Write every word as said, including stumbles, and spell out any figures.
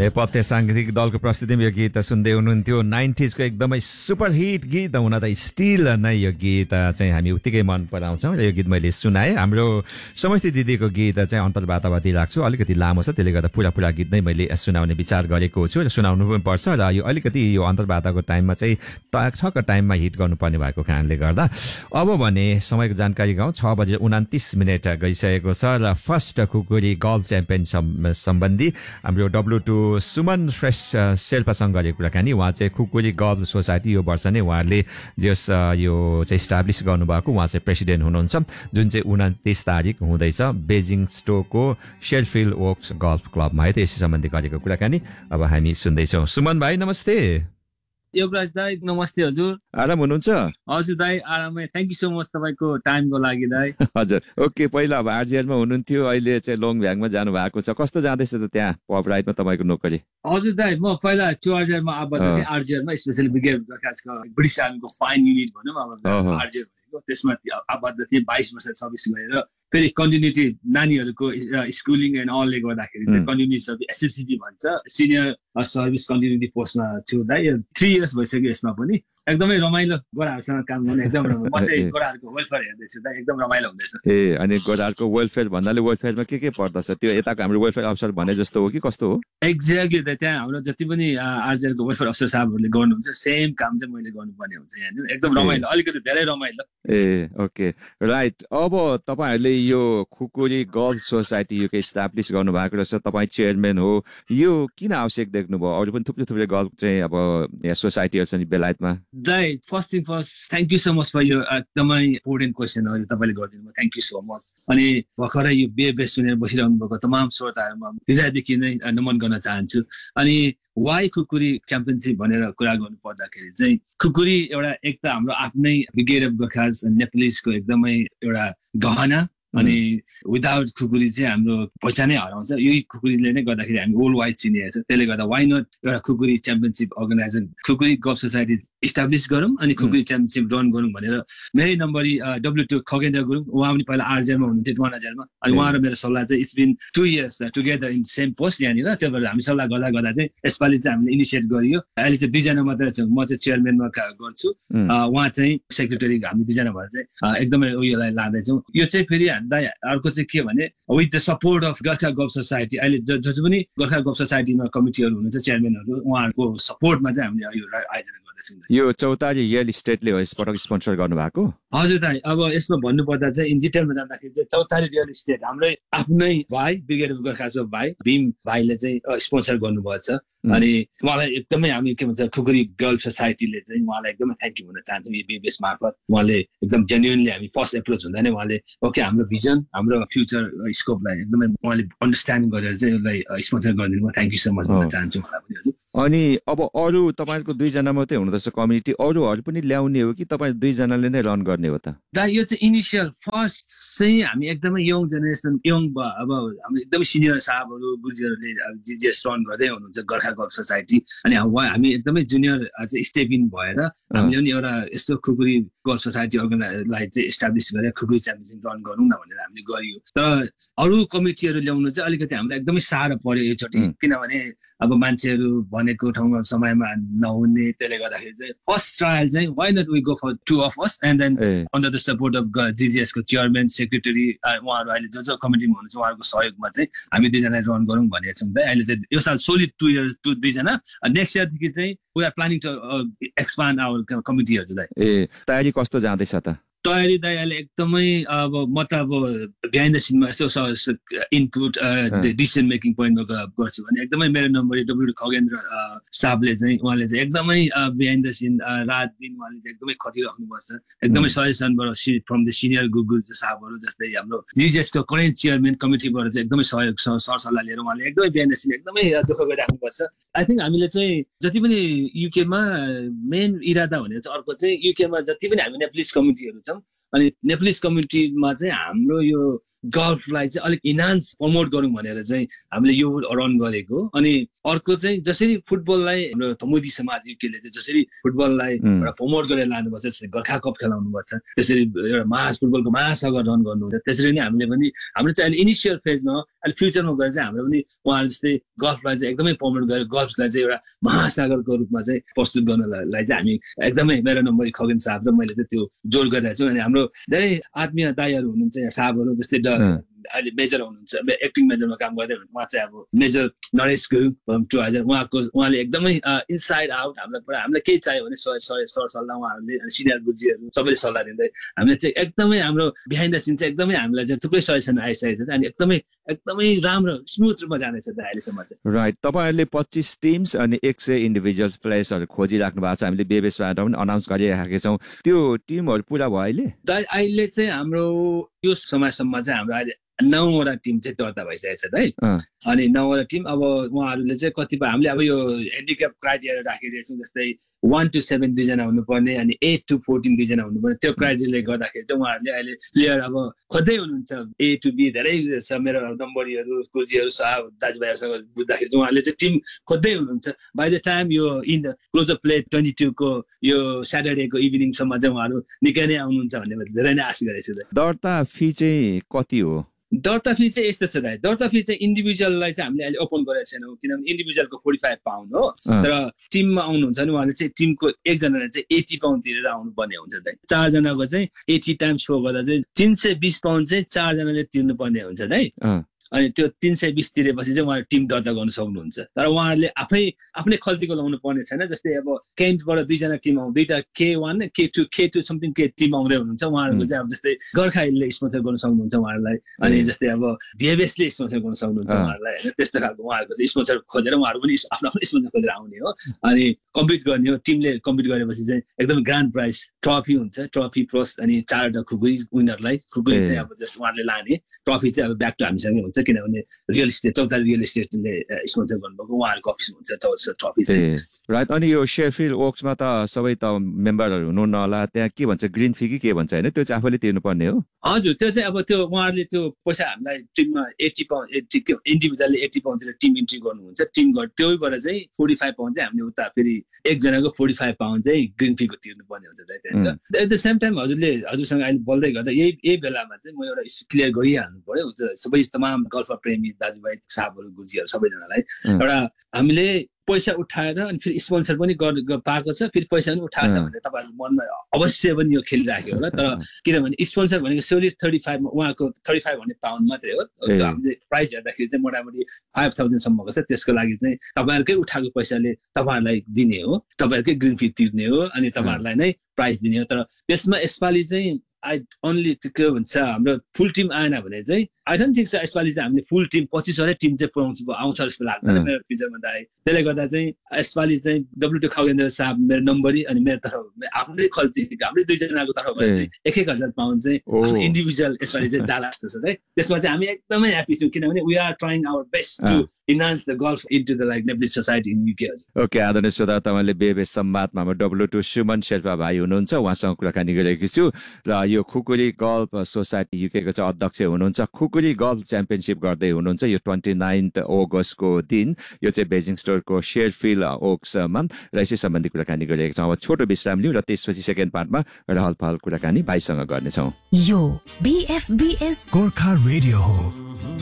नेपथ्य साङ्गीतिक दलको प्रस्तुतिमा यो गीत सुन्दै हुनुहुन्थ्यो। नाइन्टिजको एकदमै सुपर हिट गीत हुन त स्टिल नै यो गीत चाहिँ हामी उत्तिकै मन पराउँछौँ र यो गीत मैले सुनाएँ। हाम्रो समष्टि दिदीको गीत चाहिँ अन्तर्वार्तावादी राख्छु, अलिकति लामो छ, त्यसले गर्दा पुरा पुरा गीत नै मैले सुनाउने विचार गरेको छु र सुनाउनु पनि पर्छ र यो अलिकति यो अन्तर्वार्ताको टाइममा चाहिँ ठक्क टाइममा हिट गर्नुपर्ने भएको कारणले गर्दा। अब भने समयको जानकारी गाउँ, छ बजे उनातिस मिनट गइसकेको छ र फर्स्ट खुकुरी गल्फ च्याम्पियन सम्बन्धी हाम्रो डब्लु टू सुमन श्रेष्ठ शेर्पासँग गरेको कुराकानी। उहाँ चाहिँ खुकुरी गल्फ सोसाइटी यो वर्ष नै उहाँहरूले जस यो चाहिँ इस्टाब्लिस गर्नुभएको, उहाँ चाहिँ प्रेसिडेन्ट हुनुहुन्छ, जुन चाहिँ उन्तिस तारिक हुँदैछ बेजिङ स्टोकको शेरफिल्ड ओक्स गल्फ क्लबमा है। त्यसै सम्बन्धी गरेको कुराकानी अब हामी सुन्दैछौँ। सुमन भाइ नमस्ते। योगराज दाई नमस्ते। हजुर आराम हुनुहुन्छ? हजुर दाई आरामै, थ्याङ्क यू सो मच तपाईँको टाइमको लागि दाई। हजुर ओके, पहिला अब आरजिआरमा हुनुहुन्थ्यो, अहिले चाहिँ लोङभ्याङमा जानु भएको छ, कस्तो जाँदैछ त त्यहाँ पब राइडमा तपाईँको नोकरी? हजुर दाई म पहिला चुवारजरमा आबद्ध थिएँ, आरजिआरमा स्पेसली ब्रिगेड ब्रोडकास्टको ब्रिटिस आर्मीको फाइन युनिट भनौँ अब आरजिआर भनेको, त्यसमा आबद्ध थिएँ। बाइस वर्ष सर्भिस गरेर फेरि कन्टिन्युटी नानीहरूको स्कुलिङ एन्ड अलले गर्दाखेरि चाहिँ कन्टिन्युटी सर्भिस एसएलसिपी भन्छ, सिनियर सर्भिस कन्टिन्युटी पोस्टमा छु दाइ। थ्री इयर्स भइसक्यो यसमा पनि। एकदमै रमाइलो, गोराहरूसँग काम गर्ने एकदम रमाइलो। म चाहिँ गोराहरूको वेलफेयर हेर्दैछु दाइ, एकदम रमाइलो हुँदैछ। ए अनि गोराहरूको वेलफेयर भन्नाले वेलफेयरमा के के पर्दछ? त्यो यताको हाम्रो वेलफेयर अफिसर भने जस्तो हो कि कस्तो हो? एक्ज्याक्टली दाइ, त्यहाँ हाम्रो जति पनि आरजिआरको वेलफेयर अफिसर साहबहरूले गर्नुहुन्छ सेम काम चाहिँ मैले गर्नुपर्ने हुन्छ यहाँ। एकदम रमाइलो, अलिकति धेरै रमाइलो। ए ओके राइट। अब तपाईँहरूले यो खुकुरी गल्फ सोसाइटी यो इस्टाब्लिस गर्नुभएको रहेछ, तपाईँ चेयरम्यान हो, यो किन आवश्यक देख्नुभयो? अरू पनि थुप्रै थुप्रै गल्फ चाहिँ अब यहाँ सोसाइटीहरू छ नि बेलायतमा। दाइ first thing first thank you so much for यो एकदमै इम्पोर्टेन्ट क्वेसनहरू तपाईँले गरिदिनु भयो, थ्याङ्क यू सो मच। अनि भर्खरै यो बे बेस सुनेर बसिरहनु भएको तमाम श्रोताहरूमा हृदयदेखि नै नमन गर्न चाहन्छु। अनि वाइ खुकुरी च्याम्पियनसिप भनेर कुरा गर्नु पर्दाखेरि चाहिँ खुकुरी एउटा एक त हाम्रो आफ्नै ब्रिगेड अफ गोर्खाज नेप्लिसको एकदमै एउटा गहना, अनि विदाउट खुकुरी चाहिँ हाम्रो पहिचानै हराउँछ। यही खुकुरीले नै गर्दाखेरि हामी वर्ल्ड वाइड चिनिएको छ। त्यसले गर्दा वाइ नट एउटा खुकुरी च्याम्पियनसिप अर्गनाइजेसन खुकुरी गल्फ सोसाइटी इस्टाब्लिस गरौँ अनि खुकुरी च्याम्पियनसिप रन गरौँ भनेर मेरै नम्बरी डब्लु टू खगेन्द्र गुरुङ, उहाँ पनि पहिला आरजिआरमा हुनुहुन्थ्यो टुवानाजेलमा, अनि उहाँ र मेरो सल्लाह चाहिँ it's been two years together in same post यहाँनिर। त्यही भएर हामी सल्लाह गर्दा गर्दा चाहिँ यसपालि चाहिँ हामीले इनिसिएट गरियो। अहिले चाहिँ दुईजना मात्रै छौँ, म चाहिँ चेयरम्यानमा गर्छु, उहाँ चाहिँ सेक्रेटरी, हामी दुईजना भएर चाहिँ एकदमै उयोलाई लाँदैछौँ। यो चाहिँ फेरि दाइ अर्को चाहिँ के भने with the support of Gorkha golf society, अहिले जो जो पनि गोर्खा गल्फ सोसाइटीमा कमिटीहरू हुनुहुन्छ चेयरम्यानहरू, उहाँहरूको सपोर्टमा चाहिँ हामीले यो आयोजना गर्दैछौँ। यो चौतारी रियल इस्टेटले हो यसपटक स्पोन्सर गर्नुभएको? हजुर दाइ, अब यसमा भन्नुपर्दा चाहिँ इन डिटेलमा जाँदाखेरि चाहिँ चौतारी रियल इस्टेट हाम्रै आफ्नै भाइ ब्रिगेड अफ गोर्खाजको भाइ भीम भाइले चाहिँ स्पोन्सर गर्नुभएको छ। अनि उहाँलाई एकदमै हामी के भन्छ खुकुरी गल्फ सोसाइटीले चाहिँ उहाँलाई एकदमै थ्याङ्क यू भन्न चाहन्छौँ। यो बिबिएस मार्फत उहाँले एकदम जेन्युनली, हामी फर्स्ट एप्रोच हुँदा नै उहाँले ओके हाम्रो भिजन हाम्रो फ्युचर स्कोपलाई एकदमै उहाँले अन्डरस्ट्यान्ड गरेर चाहिँ यसलाई स्पोन्सर गरिदिनु भयो। थ्याङ्क यू सो मच भन्न चाहन्छु मलाई पनि। हजुर अनि अब अरू तपाईँको दुईजना मात्रै हुनुहुँदछ कम्युनिटी, अरूहरू पनि ल्याउने हो कि तपाईँ दुईजनाले नै रन गर्ने हो त? दा यो चाहिँ इनिसियल फर्स्ट चाहिँ हामी एकदमै यङ जेनेरेसन, यङ अब हाम्रो एकदमै सिनियर साहबहरू गुरुजीहरूले जिजिएस रन गर्दै हुनुहुन्छ गोर्खा गल्फ सोसाइटी, अनि हामी एकदमै जुनियर चाहिँ स्टेप इन भएर हामीले पनि एउटा यस्तो खुकुरी गल्फ सोसाइटी अर्गनाइजलाई चाहिँ इस्टाब्लिस गरेर खुकुरी च्याम्पियनसिप रन गरौँ न भनेर हामीले गरियो। तर अरू कमिटीहरू ल्याउनु चाहिँ अलिकति हामीलाई एकदमै साह्रो पर्यो योचोटि, किनभने अब मान्छेहरू भनेको ठाउँमा समयमा नहुने, त्यसले गर्दाखेरि चाहिँ फर्स्ट ट्रायल चाहिँ why not we go for to of us and then under the support of जिजिएसको chairman secretary उहाँहरू अहिले जो जो कमिटीमा हुनुहुन्छ उहाँहरूको सहयोगमा चाहिँ हामी दुईजना रन गरौँ भनेको छौँ। अहिले चाहिँ यो साल सोलिड टु इयर्स टु दुईजना, नेक्स्ट इयरदेखि चाहिँ we are planning to expand our committee. हजुरलाई ए तयारी कस्तो जाँदैछ त? तयारी दाइ अहिले एकदमै अब म त अब बिहाइन्ड द सिनमा यसो इनपुट डिसिजन मेकिङ पोइन्टमा गर्छु भने एकदमै मेरो नम्बर डब्लु खगेन्द्र साहबले चाहिँ उहाँले चाहिँ एकदमै बिहाइन्ड द सिन रात दिन उहाँले चाहिँ एकदमै खटिराख्नुपर्छ। एकदमै सजेसनबाट फ्रम द सिनियर गुगु साहबहरू जस्तै हाम्रो जिजिएसको करेन्ट चेयरम्यान कमिटीबाट चाहिँ एकदमै सहयोग सरसल्लाह लिएर उहाँले एकदमै बिहाइन्ड द सिन एकदमै दुःख गरिराख्नुपर्छ। आई थिङ्क हामीले चाहिँ जति पनि युकेमा मेन इरादा भनेर चाहिँ अर्को चाहिँ युकेमा जति पनि हामी नेप्लिस कमिटीहरू छ अनि नेप्लिस कम्युनिटीमा चाहिँ हाम्रो यो गल्फलाई चाहिँ अलिक इन्हान्स प्रमोट गरौँ भनेर चाहिँ हामीले यो रन गरेको। अनि अर्को चाहिँ जसरी फुटबललाई हाम्रो मोदी समाज युकेले चाहिँ जसरी फुटबललाई एउटा प्रमोट गरेर लानुपर्छ, जसरी गोर्खा कप खेलाउनु पर्छ, त्यसरी एउटा महास फुटबलको महासागर रन गर्नुहुन्छ, त्यसरी नै हामीले पनि हाम्रो चाहिँ अहिले इनिसियल फेजमा अहिले फ्युचरमा गएर चाहिँ हाम्रो पनि उहाँहरू जस्तै गल्फलाई चाहिँ एकदमै प्रमोट गरेर गल्फलाई चाहिँ एउटा महासागरको रूपमा चाहिँ प्रस्तुत गर्नलाई चाहिँ हामी एकदमै मेरो नम्बर खगेन साहब र मैले चाहिँ त्यो जोड गरिरहेको छु। अनि हाम्रो धेरै आत्मीय दाईहरू हुनुहुन्छ यहाँ साहबहरू, जस्तै अहिले मेजर हुनुहुन्छ, एक्टिङ मेजरमा काम गर्दै हुनुहुन्छ, उहाँ चाहिँ अब मेजर नरेश गुरुङ टु हजार, उहाँको उहाँले एकदमै इनसाइड आउट हामीलाई पुरा हामीलाई केही चाहियो भने सय सय सर सल्लाह उहाँहरूले सिनियर गुरुजीहरू सबैले सल्लाह दिँदै हामीले चाहिँ एकदमै हाम्रो बिहाइन्ड द सिन चाहिँ एकदमै हामीलाई चाहिँ थुप्रै सजेसन आइसकेको छ अनि एकदमै एकदमै राम्रो स्मुथ रूपमा जानेछ त अहिलेसम्म चाहिँ। राइट, तपाईँहरूले पच्चिस टिम्स अनि एक सय इन्डिभिजुअल्स प्लेयर्सहरू खोजिराख्नु भएको छ, हामीले बेबेसबाट पनि अनाउन्स गरिराखेका छौँ। त्यो टिमहरू पुरा भयो अहिले? अहिले चाहिँ हाम्रो यो समयसम्म चाहिँ हाम्रो अहिले नौवटा टिम चाहिँ दर्ता भइसकेको छ है। अनि नौवटा टिम अब उहाँहरूले चाहिँ कतिपय हामीले अब यो हेन्डिक्याप क्राइटेरिया राखिरहेको छौँ, जस्तै वान टू सेभेन दुईजना हुनुपर्ने अनि एट टू फोर्टिन दुईजना हुनुपर्ने, त्यो क्राइटेरियाले गर्दाखेरि चाहिँ उहाँहरूले अहिले प्लेयर अब खोज्दै हुनुहुन्छ। ए टू बी धेरै छ मेरो नम्बरीहरू कुर्जीहरू साहब दाजुभाइहरूसँग बुझ्दाखेरि चाहिँ उहाँहरूले चाहिँ टिम खोज्दै हुनुहुन्छ। बाई द टाइम यो in close of play twenty टूको यो स्याटरडेको इभिनिङसम्म चाहिँ उहाँहरू निकै नै आउनुहुन्छ भन्ने धेरै नै आश गरेको छु। दर्ता फी चाहिँ कति हो? दर्ता फी चाहिँ यस्तो छ दाइ, दर्ता फी चाहिँ इन्डिभिजुअललाई चाहिँ हामीले अहिले ओपन गरेको छैनौँ, किनभने इन्डिभिजुअलको फोर्टी फाइभ पाउन्ड हो, तर टिममा आउनुहुन्छ भने उहाँले चाहिँ टिमको एकजनाले चाहिँ एटी पाउन्ड तिरेर आउनुपर्ने हुन्छ दाइ। चारजनाको चाहिँ एटी टाइम्स शो गर्दा चाहिँ तिन सय बिस पाउन्ड चाहिँ चारजनाले तिर्नुपर्ने हुन्छ दाइ। अनि त्यो तिन सय बिस तिरेपछि चाहिँ उहाँले टिम दर्ता गर्न सक्नुहुन्छ, तर उहाँहरूले आफै आफ्नै खल्तीको लाउनु पर्ने छैन। जस्तै अब केन्टबाट दुईजना टिम आउँ, दुईटा के वान के टू के टू समथिङ के टिम आउँदै हुनुहुन्छ, उहाँहरूको चाहिँ अब जस्तै गोर्खा हिलले स्पोन्सर गर्न सक्नुहुन्छ उहाँहरूलाई, अनि जस्तै अब भिएभएसले स्पोन्सर गर्न सक्नुहुन्छ उहाँहरूलाई होइन, त्यस्तो खालको उहाँहरूको चाहिँ स्पोन्सर खोजेर उहाँहरू पनि आफ्नो आफ्नो स्पोन्सर खोजेर आउने हो अनि कम्पिट गर्ने हो। टिमले कम्पिट गरेपछि चाहिँ एकदम ग्रान्ड प्राइज ट्रफी हुन्छ, ट्रफी प्लस अनि चारवटा खुकुरी विनरलाई खुकुरी चाहिँ अब जस्ट उहाँहरूले लाने, ट्रफी चाहिँ अब ब्याक टु हामीसँगै हुन्छ, किनभने रियल इस्टेट चौतारी रियल इस्टेटले स्पोन्सर गर्नुभएको उहाँहरूको अफिस हुन्छ चौध ट्रफी चाहिँ। राइट, अनि यो शेफिल्ड ओक्समा त सबै त मेम्बरहरू हुनु नहोला, त्यहाँ के भन्छ ग्रिन फी कि के भन्छ होइन, त्यो चाहिँ आफैले तिर्नुपर्ने हो? हजुर, त्यो चाहिँ अब त्यो उहाँहरूले त्यो पैसा हामीलाई टिममा eighty pound eighty इन्डिभिजुअलले eighty पाउन्डतिर team entry गर्नुहुन्छ, टिम गर् त्यहीबाट चाहिँ फोर्टी फाइभ पाउन्ड चाहिँ हामीले उता फेरि एकजनाको फोर्टी फाइभ पाउन्ड चाहिँ ग्रिन फीको तिर्नुपर्ने हुन्छ त्यहाँनिर। एट द सेम टाइम हजुरले हजुरसँग अहिले बोल्दै गर्दा यही यही बेलामा चाहिँ म एउटा क्लियर गरिहाल्नु पर्यो सबै तमाम गल्फ प्रेमी दाजुभाइ साहबहरू गुरुजीहरू सबैजनालाई, एउटा हामीले पैसा उठाएर अनि फेरि स्पोन्सर पनि पाएको छ, फेरि पैसा पनि उठाएको छ भने तपाईँहरूको मनमा अवश्य पनि यो खेलिराख्यो होला। तर किनभने स्पोन्सर भनेको सोली थर्टी फाइभमा उहाँको थर्टी फाइभ भन्ने पाउन्ड मात्रै हो, हामीले प्राइस हेर्दाखेरि चाहिँ मोटामोटी फाइभ थाउजन्डसम्मको छ, त्यसको लागि चाहिँ तपाईँहरूकै उठाएको पैसाले तपाईँहरूलाई दिने हो, तपाईँहरूकै ग्रिन फी तिर्ने हो अनि तपाईँहरूलाई नै प्राइस दिने हो। तर त्यसमा यसपालि चाहिँ आई ओन्ली के भन्छ हाम्रो फुल टिम आएन भने चाहिँ आई डोन्ट थिङ्क सो यसपालि चाहिँ हामीले फुल टिम पच्चिसवटै टिम चाहिँ पुऱ्याउँछ आउँछ जस्तो लाग्दैन मेरो फिचरमा दाइ। त्यसले गर्दा चाहिँ यसपालि चाहिँ डब्लुटी खगेन्द्र साहब मेरो नम्बरी अनि मेरो तर्फ आफ्नै खल्ती हाम्रै दुईजनाको तर्फबाट चाहिँ एक एक हजार पाउन्ड चाहिँ इन्डिभिजुअल यसपालि चाहिँ जाला जस्तो छ है। त्यसमा चाहिँ हामी एकदमै ह्याप्पी छौँ किनभने we are trying our best to enhance the golf into the like Nepalese society in UK. Okay, आदरणीय श्रोता, तपाईँले बेबेस संवादमा हाम्रो डब्लुटू सुमन शेर्पा भाइ हुनुहुन्छ, उहाँसँग कुराकानी गरिरहेको छु र यो खुकुरी गल्फ सोसाइटी युकेको चाहिँ अध्यक्ष हुनुहुन्छ। खुकुरी गल्फ च्याम्पियनसिप गर्दै हुनुहुन्छ यो ट्वेन्टी नाइन्थ अगस्तको दिन, यो चाहिँ बेजिङ स्टोरको शेयरफिल्ड ओक्समा र यसै सम्बन्धी कुराकानी गरिरहेको छौँ। अब छोटो विश्राम लिउँ र त्यसपछि सेकेन्ड पार्टमा रहल पहल कुराकानी भाइसँग गर्नेछौँ। यो बीएफबीएस गोर्खा रेडियो हो।